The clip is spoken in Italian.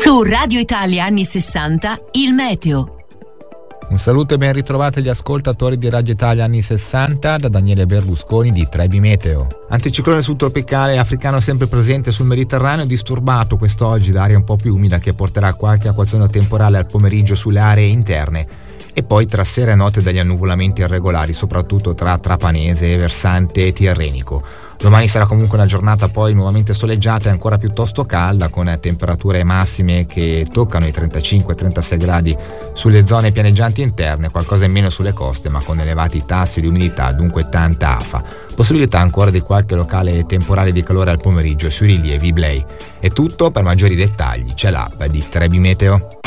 Su Radio Italia anni 60, il meteo. Un saluto e ben ritrovati agli ascoltatori di Radio Italia anni 60 da Daniele Berlusconi di Trebi Meteo. Anticiclone subtropicale africano sempre presente sul Mediterraneo, disturbato quest'oggi da aria un po' più umida che porterà qualche acquazzone temporale al pomeriggio sulle aree interne e poi tra sera e notte degli annuvolamenti irregolari, soprattutto tra Trapanese e versante tirrenico. Domani sarà comunque una giornata poi nuovamente soleggiata e ancora piuttosto calda, con temperature massime che toccano i 35-36 gradi sulle zone pianeggianti interne, qualcosa in meno sulle coste ma con elevati tassi di umidità, dunque tanta afa. Possibilità ancora di qualche locale temporale di calore al pomeriggio sui rilievi Iblei. È tutto, per maggiori dettagli c'è l'app di Trebi Meteo.